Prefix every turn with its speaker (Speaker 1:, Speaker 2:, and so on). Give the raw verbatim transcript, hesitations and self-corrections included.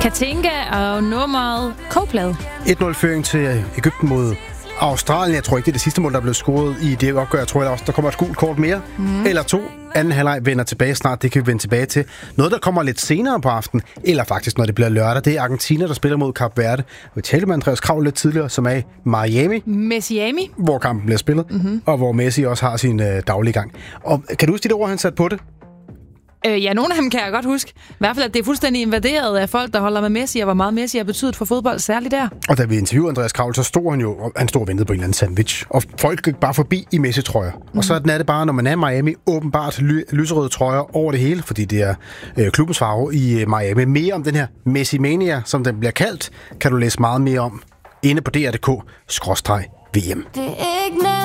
Speaker 1: Katinka og nummeret Kogeplade.
Speaker 2: et nul-føring til Egypten mod Australien. Jeg tror ikke, det er det sidste mål, der er blevet scoret i det opgør. Jeg tror, der kommer et gult kort mere. Mm. Eller to. Anden halvleg vender tilbage snart. Det kan vi vende tilbage til. Noget, der kommer lidt senere på aftenen, eller faktisk, når det bliver lørdag, det er Argentina, der spiller mod Kap Verde. Vi talte med Andreas Krav lidt tidligere, som er i Miami.
Speaker 1: Miami.
Speaker 2: Hvor kampen bliver spillet, mm-hmm. og hvor Messi også har sin øh, daglige gang. Og kan du huske de ord, han satte på det?
Speaker 1: Øh, ja, nogle af dem kan jeg godt huske. I hvert fald, at det er fuldstændig invaderet af folk, der holder med Messi, og hvor meget Messi har betydet for fodbold, særligt der. Og
Speaker 2: da vi interviewede Andreas Kravl, så stod han jo, og han stod og ventede på en eller anden sandwich. Og folk gik bare forbi i Messi-trøjer. Mm. Og så er det bare, når man er i Miami, åbenbart ly- lyserøde trøjer over det hele, fordi det er øh, klubbens farve i øh, Miami. Mere om den her Messi-mania, som den bliver kaldt, kan du læse meget mere om inde på D R punktum d k skråstreg V M.